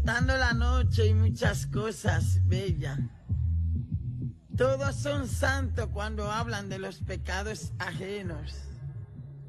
disfrutando la noche y muchas cosas bellas. Todos son santos cuando hablan de los pecados ajenos.